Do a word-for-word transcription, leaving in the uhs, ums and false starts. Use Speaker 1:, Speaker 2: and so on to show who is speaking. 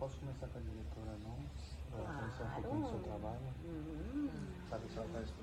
Speaker 1: posso começar com a diretora, não? Para
Speaker 2: Claro.
Speaker 1: conhecer um pouquinho do seu trabalho?
Speaker 2: Uhum.
Speaker 1: Sabe se ela está